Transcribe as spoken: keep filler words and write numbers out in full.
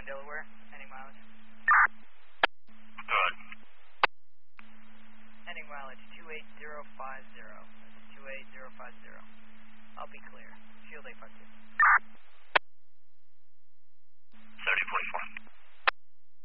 on Delaware, ending mileage. Good. Ending mileage two eight zero five zero. two eight zero five zero. I'll be clear. Shield eight five two.